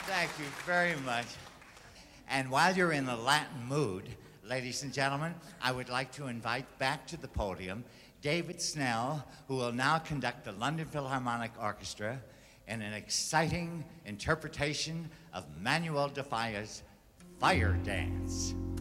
Thank you very much. And while you're in a Latin mood, ladies and gentlemen, I would like to invite back to the podium David Snell, who will now conduct the London Philharmonic Orchestra in an exciting interpretation of Manuel de Falla's Fire Dance.